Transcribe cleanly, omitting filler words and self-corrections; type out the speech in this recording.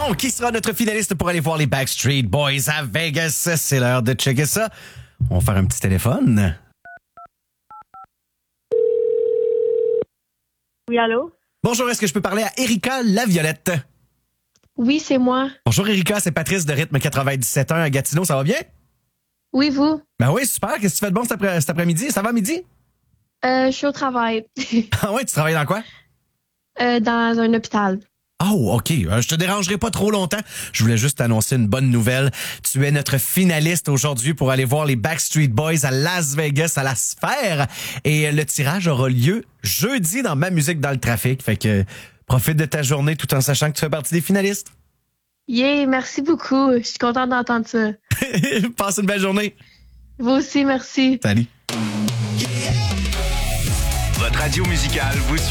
Bon, qui sera notre finaliste pour aller voir les Backstreet Boys à Vegas? C'est l'heure de checker ça. On va faire un petit téléphone. Oui, allô? Bonjour, est-ce que je peux parler à Erika Laviolette? Oui, c'est moi. Bonjour Erika, c'est Patrice de Rythme 97.1 à Gatineau, ça va bien? Oui, vous? Ben oui, super. Qu'est-ce que tu fais de bon cet après-midi? Ça va à midi? Je suis au travail. Ah ouais, tu travailles dans quoi? Dans un hôpital. Oh, OK. Je te dérangerai pas trop longtemps. Je voulais juste t'annoncer une bonne nouvelle. Tu es notre finaliste aujourd'hui pour aller voir les Backstreet Boys à Las Vegas, à la Sphère. Et le tirage aura lieu jeudi dans Ma Musique dans le Trafic. Fait que profite de ta journée tout en sachant que tu fais partie des finalistes. Yeah, merci beaucoup. Je suis contente d'entendre ça. Passe une belle journée. Vous aussi, merci. Salut. Votre radio musicale vous suit.